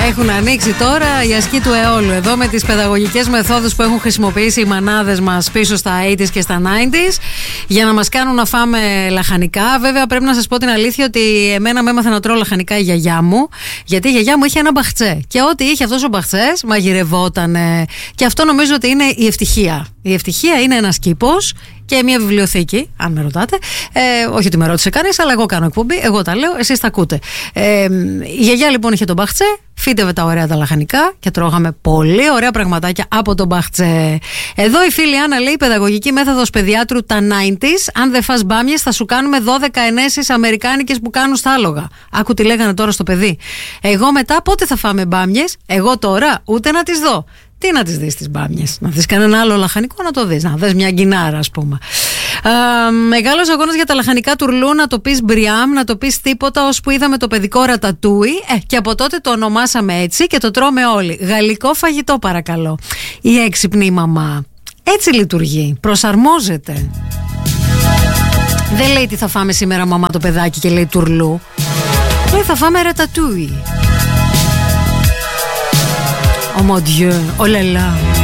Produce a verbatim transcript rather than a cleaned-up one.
Έχουν ανοίξει τώρα η ασκή του αιώλου εδώ με τις παιδαγωγικές μεθόδους που έχουν χρησιμοποιήσει οι μανάδες μας πίσω στα ογδόντα και στα ενενήντα για να μας κάνουν να φάμε λαχανικά. Βέβαια, πρέπει να σας πω την αλήθεια ότι εμένα με έμαθε να τρώω λαχανικά η γιαγιά μου, γιατί η γιαγιά μου είχε ένα μπαχτσέ. Και ό,τι είχε αυτός ο μπαχτσές μαγειρευότανε. Και αυτό νομίζω ότι είναι η ευτυχία. Η ευτυχία είναι ένας κήπος και μια βιβλιοθήκη, αν με ρωτάτε. Ε, όχι ότι με ρώτησε κανείς, αλλά εγώ κάνω εκπομπή, εγώ τα λέω, εσείς τα ακούτε. Ε, η γιαγιά λοιπόν είχε τον μπαχτσέ, φύτευε τα ωραία τα λαχανικά και τρώγαμε πολύ ωραία πραγματάκια από τον μπαχτσέ. Εδώ η φίλη Άννα λέει: παιδαγωγική μέθοδος παιδιάτρου τα ενενήντα. Αν δεν φας μπάμιες, θα σου κάνουμε δώδεκα ενέσεις αμερικάνικες που κάνουν στα άλογα. Άκου τι λέγανε τώρα στο παιδί. Εγώ μετά πότε θα φάμε μπάμιες, εγώ τώρα ούτε να τις δω. Τι να τις δεις τις μπάμιες, να δεις κανένα άλλο λαχανικό, να το δεις, να δεις μια γκινάρα ας πούμε. Α, μεγάλος αγώνας για τα λαχανικά τουρλού, να το πεις μπριάμ, να το πεις τίποτα, ώσπου είδαμε το παιδικό ρατατούι ε, και από τότε το ονομάσαμε έτσι και το τρώμε όλοι. Γαλλικό φαγητό παρακαλώ. Η έξυπνη μαμά έτσι λειτουργεί, προσαρμόζεται. Δεν λέει τι θα φάμε σήμερα μαμά το παιδάκι και λέει τουρλού, λέει θα φάμε ρατατούι. Oh mon Dieu, oh là là.